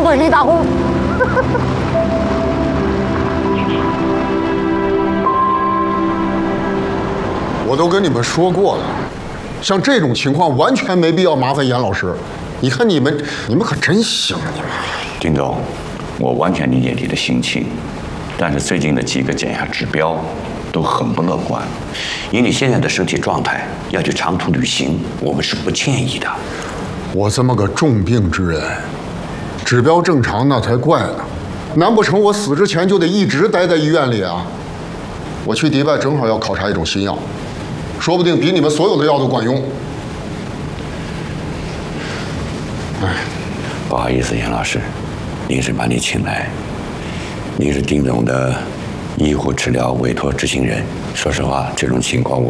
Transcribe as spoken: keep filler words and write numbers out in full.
给谁打工？ 我都跟你们说过了，像这种情况完全没必要麻烦严老师。你看你们，你们可真行啊！你们， 丁总，我完全理解你的心情，但是最近的几个减压指标都很不乐观。以你现在的身体状态，要去长途旅行，我们是不建议的。 我这么个重病之人，指标正常那才怪呢。难不成我死之前就得一直待在医院里啊？我去迪拜正好要考察一种新药，说不定比你们所有的药都管用。哎， 不好意思，严老师，临时把你请来，您是丁总的医护治疗委托执行人。说实话，这种情况我